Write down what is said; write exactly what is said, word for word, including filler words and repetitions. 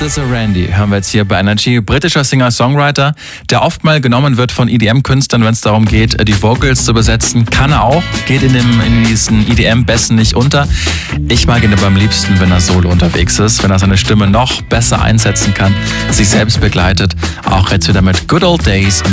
This is Randy, hören wir jetzt hier bei Energy. Britischer Singer-Songwriter, der oft mal genommen wird von E D M-Künstlern, wenn es darum geht, die Vocals zu besetzen. Kann er auch, geht in, dem, in diesen E D M-Bässen nicht unter. Ich mag ihn aber am liebsten, wenn er solo unterwegs ist, wenn er seine Stimme noch besser einsetzen kann, sich selbst begleitet. Auch jetzt wieder mit Good Old Days.